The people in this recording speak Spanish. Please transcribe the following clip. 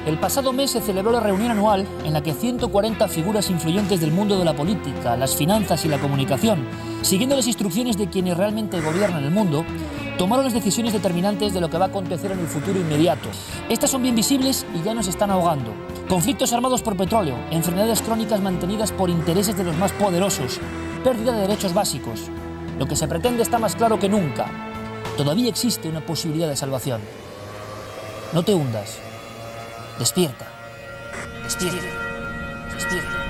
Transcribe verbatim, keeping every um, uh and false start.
El pasado mes se celebró la reunión anual en la que ciento cuarenta figuras influyentes del mundo de la política, las finanzas y la comunicación, siguiendo las instrucciones de quienes realmente gobiernan el mundo, tomaron las decisiones determinantes de lo que va a acontecer en el futuro inmediato. Estas son bien visibles y ya nos están ahogando. Conflictos armados por petróleo, enfermedades crónicas mantenidas por intereses de los más poderosos, pérdida de derechos básicos. Lo que se pretende está más claro que nunca. Todavía existe una posibilidad de salvación. No te hundas. Despierta. Despierta. Despierta.